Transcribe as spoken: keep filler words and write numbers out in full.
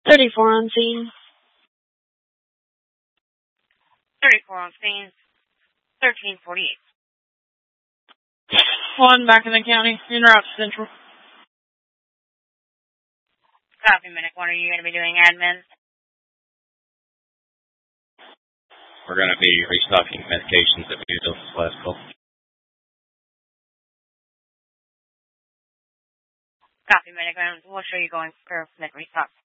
thirty-four on scene. thirty-four on scene. thirteen forty-eight. One back in the county, en route to Central. Copy, Medic one. Are you going to be doing admin? We're going to be restocking medications that we used on this last call. Copy, Medic one. We'll show you going for med restock.